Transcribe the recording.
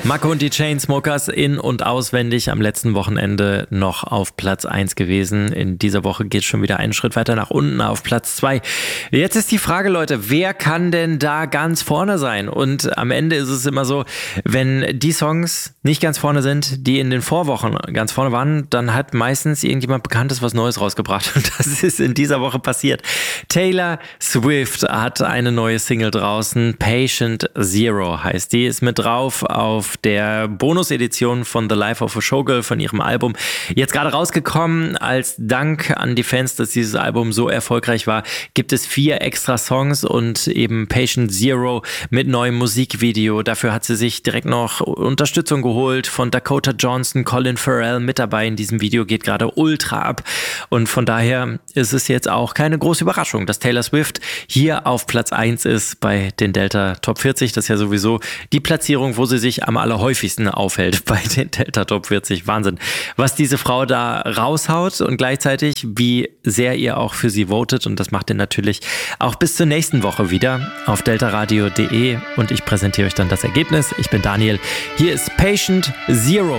Marco und die Chainsmokers in- und auswendig am letzten Wochenende noch auf Platz 1 gewesen. In dieser Woche geht es schon wieder einen Schritt weiter nach unten auf Platz 2. Jetzt ist die Frage, Leute, wer kann denn da ganz vorne sein? Und am Ende ist es immer so, wenn die Songs nicht ganz vorne sind, die in den Vorwochen ganz vorne waren, dann hat meistens irgendjemand Bekanntes was Neues rausgebracht. Und das ist in dieser Woche passiert. Taylor Swift hat eine neue Single draußen. Patient Zero heißt die. Ist mit drauf auf der Bonus-Edition von The Life of a Showgirl von ihrem Album. Jetzt gerade rausgekommen. Als Dank an die Fans, dass dieses Album so erfolgreich war, gibt es 4 extra Songs und eben Patient Zero mit neuem Musikvideo. Dafür hat sie sich direkt noch Unterstützung geholt von Dakota Johnson, Colin Farrell mit dabei in diesem Video. Geht gerade ultra ab. Und von daher ist es jetzt auch keine große Überraschung, dass Taylor Swift hier auf Platz 1 ist bei den Delta Top 40. Das ist ja sowieso die Platzierung, wo sie sich am allerhäufigsten aufhält bei den Delta Top 40. Wahnsinn, was diese Frau da raushaut und gleichzeitig, wie sehr ihr auch für sie votet. Und das macht ihr natürlich auch bis zur nächsten Woche wieder auf deltaradio.de und ich präsentiere euch dann das Ergebnis. Ich bin Daniel. Hier ist Patient Zero.